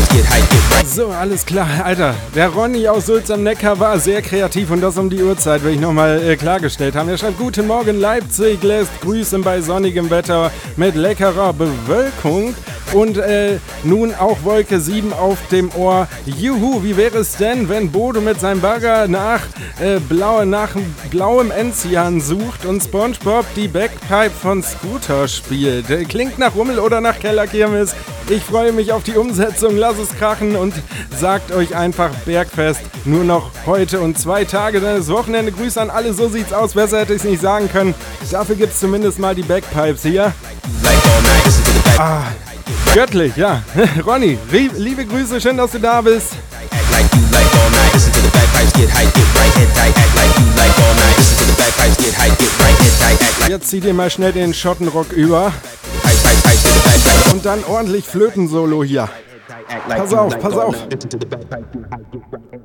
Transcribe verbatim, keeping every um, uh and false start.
So, alles klar, Alter. Der Ronny aus Sulz am Neckar war sehr kreativ und das um die Uhrzeit, will ich nochmal äh, klargestellt haben. Er schreibt: Guten Morgen, Leipzig lässt grüßen bei sonnigem Wetter mit leckerer Bewölkung. Und äh, nun auch Wolke sieben auf dem Ohr. Juhu, wie wäre es denn, wenn Bodo mit seinem Bagger nach, äh, blaue, nach blauem Enzian sucht und SpongeBob die Backpipe von Scooter spielt? Äh, klingt nach Rummel oder nach Kellerkirmes? Ich freue mich auf die Umsetzung, lasst es krachen und sagt euch einfach Bergfest. Nur noch heute und zwei Tage, dann ist Wochenende. Grüße an alle, so sieht's aus, besser hätte ich es nicht sagen können. Dafür gibt's zumindest mal die Backpipes hier. Ah, göttlich, ja. Ronny, liebe Grüße, schön, dass du da bist. Jetzt zieh dir mal schnell den Schottenrock über. Und dann ordentlich Flöten-Solo hier. Pass auf, pass auf.